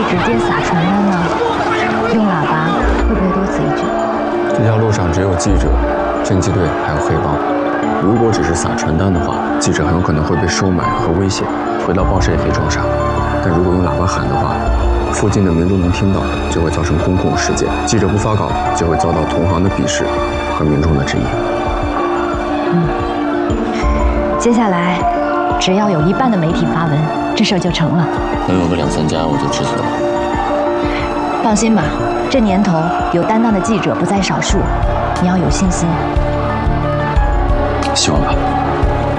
直接撒传单呢？用喇叭会不会多此一举？ 这条路上只有记者、侦缉队还有黑帮。如果只是撒传单的话，记者很有可能会被收买和威胁，回到报社也可以装傻。但如果用喇叭喊的话，附近的民众能听到，就会造成公共事件。记者不发稿，就会遭到同行的鄙视和民众的质疑。 接下来，只要有一半的媒体发文，这事儿就成了。 能有个2、3家，我就知足了。 放心吧，这年头有担当的记者不在少数，你要有信心。 希望吧。